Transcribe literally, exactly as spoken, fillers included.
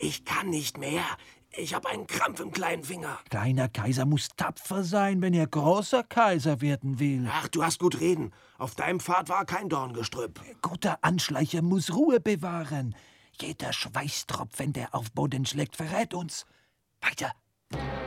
Ich kann nicht mehr. Ich habe einen Krampf im kleinen Finger. Kleiner Kaiser muss tapfer sein, wenn er großer Kaiser werden will. Ach, du hast gut reden. Auf deinem Pfad war kein Dorngestrüpp. Guter Anschleicher muss Ruhe bewahren. Jeder Schweißtropfen, der auf Boden schlägt, verrät uns. Weiter.